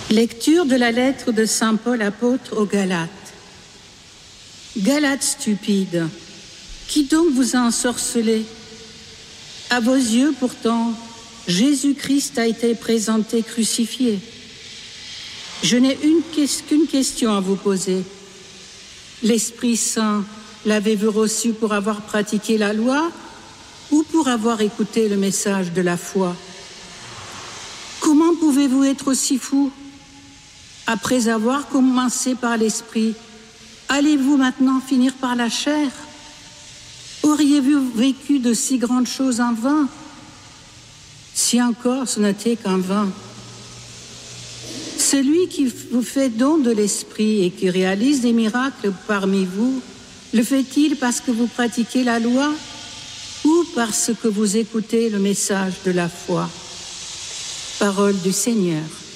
Lecture de la lettre de saint Paul apôtre aux Galates. Galates stupides, qui donc vous a ensorcelé? À vos yeux, pourtant, Jésus-Christ a été présenté crucifié. Je n'ai qu'une question à vous poser. L'Esprit Saint, l'avez-vous reçu pour avoir pratiqué la loi ou pour avoir écouté le message de la foi? Comment pouvez-vous être aussi fou? Après avoir commencé par l'Esprit, allez-vous maintenant finir par la chair? Auriez-vous vécu de si grandes choses en vain? Si encore ce n'était qu'en vain. Celui qui vous fait don de l'Esprit et qui réalise des miracles parmi vous, le fait-il parce que vous pratiquez la loi ou parce que vous écoutez le message de la foi? Parole du Seigneur.